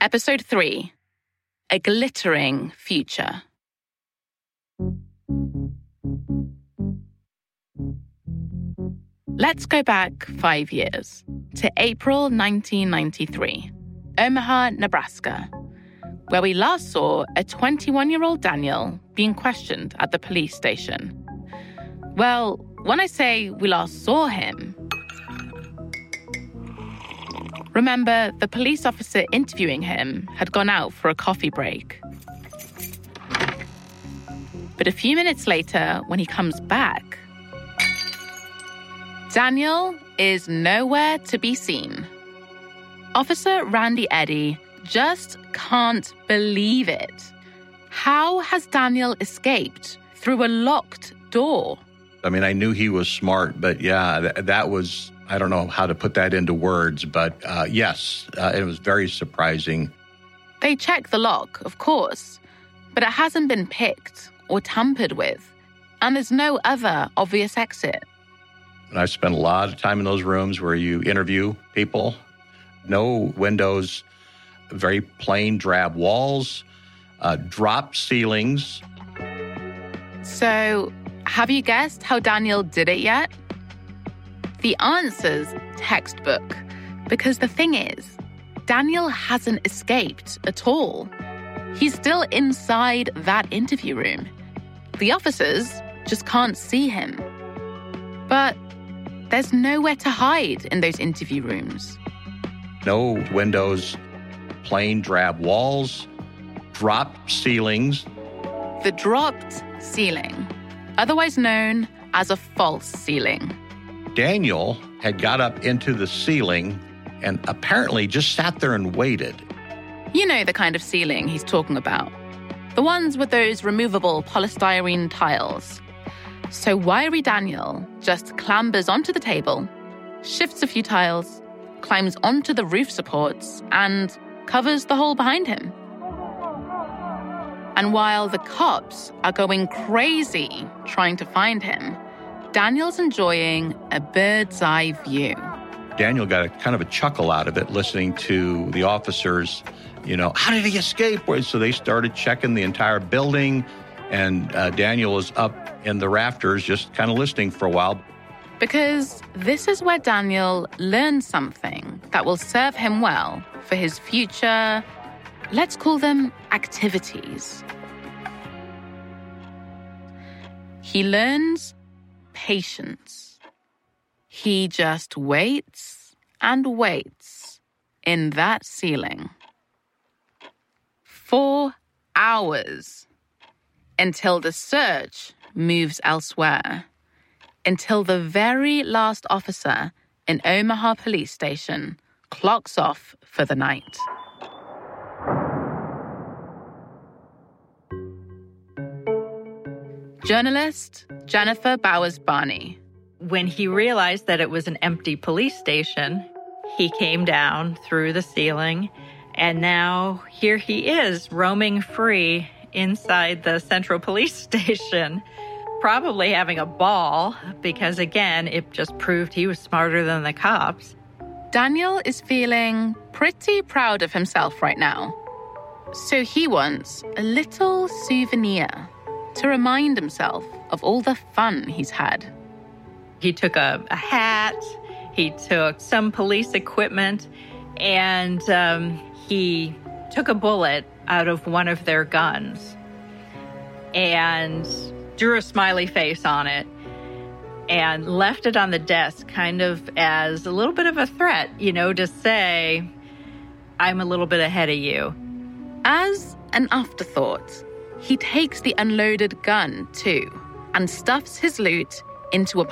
Episode 3. A Glittering Future. Let's go back 5 years to April 1993, Omaha, Nebraska, where we last saw a 21-year-old Daniel being questioned at the police station. Well, when I say we last saw him, remember, the police officer interviewing him had gone out for a coffee break. But a few minutes later, when he comes back, Daniel is nowhere to be seen. Officer Randy Eddy just can't believe it. How has Daniel escaped through a locked door? I mean, I knew he was smart, but yeah, that was, I don't know how to put that into words, but yes, it was very surprising. They check the lock, of course, but it hasn't been picked or tampered with, and there's no other obvious exit. And I've spent a lot of time in those rooms where you interview people. No windows, very plain drab walls, drop ceilings. So, have you guessed how Daniel did it yet? The answer's textbook, because the thing is, Daniel hasn't escaped at all. He's still inside that interview room. The officers just can't see him. But there's nowhere to hide in those interview rooms. No windows, plain drab walls, dropped ceilings. The dropped ceiling, otherwise known as a false ceiling. Daniel had got up into the ceiling and apparently just sat there and waited. You know the kind of ceiling he's talking about. The ones with those removable polystyrene tiles. So wiry Daniel just clambers onto the table, shifts a few tiles, climbs onto the roof supports, and covers the hole behind him. And while the cops are going crazy trying to find him, Daniel's enjoying a bird's eye view. Daniel got a kind of a chuckle out of it, listening to the officers, how did he escape? So they started checking the entire building, and Daniel was up in the rafters just kind of listening for a while. Because this is where Daniel learned something that will serve him well for his future, let's call them activities. He learns patience. He just waits and waits in that ceiling. 4 hours until the search moves elsewhere, until the very last officer in Omaha Police Station clocks off for the night. Journalist Jennifer Bowers Barney. When he realized that it was an empty police station, he came down through the ceiling, and now here he is roaming free inside the Central Police Station, probably having a ball because, again, it just proved he was smarter than the cops. Daniel is feeling pretty proud of himself right now. So he wants a little souvenir to remind himself of all the fun he's had. He took a hat, he took some police equipment, and he took a bullet out of one of their guns and drew a smiley face on it and left it on the desk kind of as a little bit of a threat, to say, I'm a little bit ahead of you. As an afterthought, he takes the unloaded gun too and stuffs his loot into a